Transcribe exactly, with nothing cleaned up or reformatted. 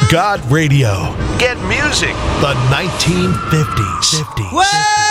Got radio. Get music. The nineteen fifties. fifties. Well,